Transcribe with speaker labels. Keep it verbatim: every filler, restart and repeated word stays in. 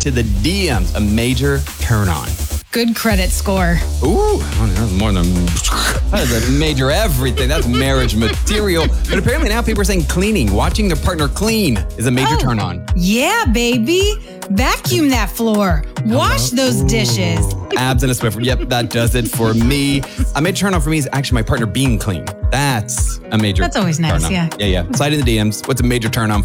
Speaker 1: to the D Ms, a major turn on.
Speaker 2: Good credit score.
Speaker 1: Ooh, that's more than, that is a major everything. That's marriage material. But apparently now people are saying cleaning, watching their partner clean is a major
Speaker 2: Oh,
Speaker 1: turn on.
Speaker 2: Yeah, baby. Vacuum that floor. Wash those dishes.
Speaker 1: Abs and a Swiffer. Yep, that does it for me. A major turn on for me is actually my partner being clean. That's a major
Speaker 2: That's always nice,
Speaker 1: turn on.
Speaker 2: yeah.
Speaker 1: Yeah, yeah. Slide in the D Ms. What's a major turn on